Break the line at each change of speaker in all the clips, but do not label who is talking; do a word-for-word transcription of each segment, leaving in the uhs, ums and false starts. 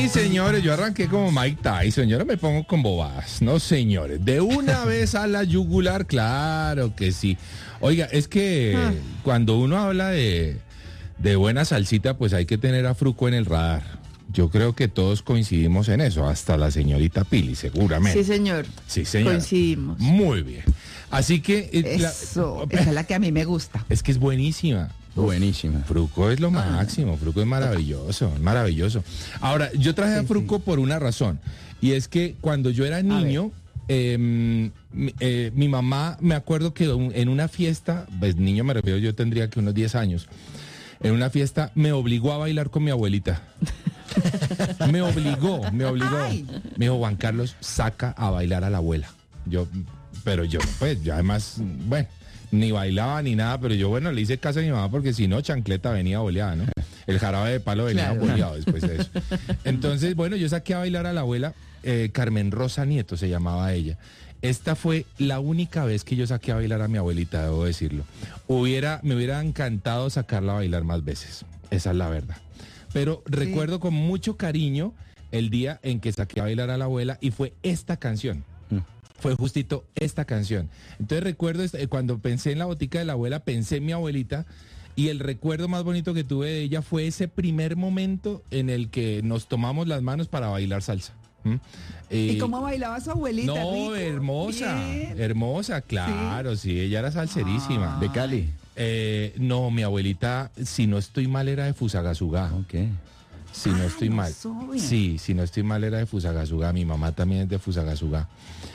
Sí, señores, yo arranqué como Mike Tyson, yo no me pongo con bobadas, no, señores, de una vez a la yugular, claro que sí. Oiga, es que ah. cuando uno habla de, de buena salsita, pues hay que tener a Fruco en el radar. Yo creo que todos coincidimos en eso, hasta la señorita Pili, seguramente.
Sí, señor.
Sí, señor.
Coincidimos.
Muy bien. Así que...
Eso, la, esa es la que a mí me gusta.
Es que es buenísima.
Buenísima.
Fruco es lo máximo, ah. Fruco es maravilloso, es maravilloso. Ahora, yo traje sí, a Fruco sí. por una razón, y es que cuando yo era niño, eh, eh, mi mamá, me acuerdo que en una fiesta, pues niño me refiero, yo tendría que unos diez años, en una fiesta me obligó a bailar con mi abuelita. Me obligó, me obligó. Ay. Me dijo, Juan Carlos, saca a bailar a la abuela. Yo, pero yo, pues, yo además, bueno, ni bailaba ni nada, pero yo, bueno, le hice caso a mi mamá porque si no, chancleta venía boleada, ¿no? El jarabe de palo venía claro. boleado después de eso. Entonces, bueno, yo saqué a bailar a la abuela, eh, Carmen Rosa Nieto se llamaba ella. Esta fue la única vez que yo saqué a bailar a mi abuelita, debo decirlo. Hubiera, me hubiera encantado sacarla a bailar más veces, esa es la verdad. Pero sí. recuerdo con mucho cariño el día en que saqué a bailar a la abuela y fue esta canción. Mm. Fue justito esta canción. Entonces recuerdo cuando pensé en la botica de la abuela, pensé en mi abuelita y el recuerdo más bonito que tuve de ella fue ese primer momento en el que nos tomamos las manos para bailar salsa. ¿Mm?
Eh, ¿Y cómo bailaba su abuelita?
No, rico? hermosa, Bien. hermosa, claro, sí. sí, ella era salserísima.
Ah. ¿De Cali?
Eh, no, mi abuelita, si no estoy mal, era de Fusagasugá.
Ok.
Si no estoy
Ay,
mal.
No
sí, si no estoy mal, era de Fusagasugá. Mi mamá también es de Fusagasugá.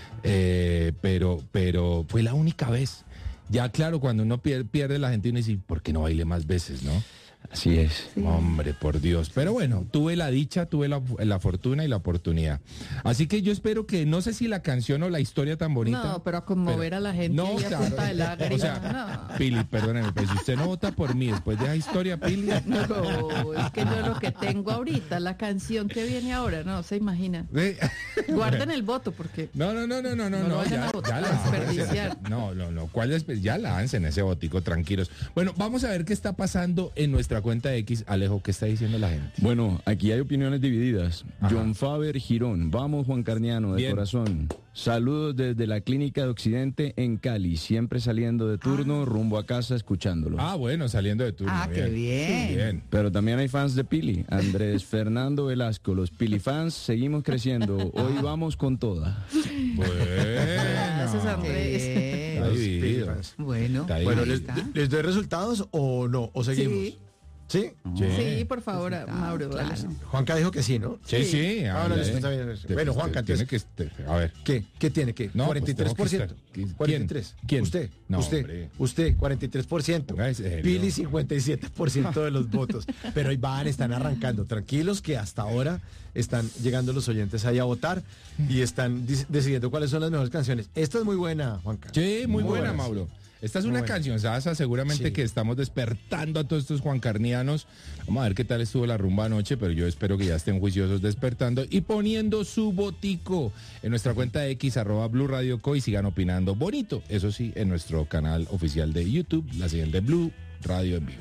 Eh, pero, pero fue la única vez. Ya claro, cuando uno pierde, pierde la gente, uno dice, ¿por qué no baile más veces, no?
Así es.
Sí. Hombre, por Dios. Pero bueno, tuve la dicha, tuve la, la fortuna y la oportunidad. Así que yo espero que, no sé si la canción o la historia tan bonita.
No, pero a conmover pero, a la gente
no,
y a
claro.
punta de lágrimas.
O sea,
no.
Pili, perdóneme, pero si usted no vota por mí después de esa historia, Pili.
No, es que yo lo que tengo ahorita, la canción que viene ahora, no, se imagina. ¿Sí? Guarden el voto porque.
No, no, no, no, no, no,
no.
no
ya,
ya la
desperdiciar.
No, no, no. ¿Cuál es? Ya lancen ese botico, tranquilos. Bueno, vamos a ver qué está pasando en nuestra cuenta X. Alejo, ¿qué está diciendo la gente?
Bueno, aquí hay opiniones divididas. Ajá. John Faber Girón, vamos Juan Carniano, de Bien. corazón. Saludos desde la Clínica de Occidente en Cali, siempre saliendo de turno, ah. rumbo a casa escuchándolo.
Ah, bueno, saliendo de turno.
Ah, bien. qué bien.
Sí, bien.
Pero también hay fans de Pili. Andrés Fernando Velasco, los Pili fans, seguimos creciendo. Hoy vamos con toda.
Bueno.
Gracias, Andrés.
Está dividido.
Bueno,
Está
bueno
dividido.
¿les, ¿les doy resultados o no? ¿O seguimos?
Sí.
¿Sí?
Sí, sí por favor, Resultado, Mauro.
Claro. Juanca dijo que sí, ¿no?
Sí, sí. sí
ah, no, está bien. Te, bueno, Juanca,
entonces, tiene que, a ver.
¿Qué? ¿Qué tiene que?
No,
cuarenta y tres por ciento.
Pues
cuarenta y tres.
¿Quién?
Usted.
No,
usted.
Hombre.
Usted, cuarenta y tres por ciento. Pili, cincuenta y siete por ciento de los votos. Pero ahí van, están arrancando. Tranquilos que hasta ahora están llegando los oyentes ahí a votar y están decidiendo cuáles son las mejores canciones. Esta es muy buena, Juanca.
Sí, muy, muy buena, buenas. Mauro. Esta es una bueno. canción, Sasa, seguramente sí. que estamos despertando a todos estos juancarnianos. Vamos a ver qué tal estuvo la rumba anoche, pero yo espero que ya estén juiciosos despertando y poniendo su botico en nuestra cuenta de X, arroba Blue Radio Co, y sigan opinando bonito, eso sí, en nuestro canal oficial de YouTube, la señal de Blue Radio en vivo.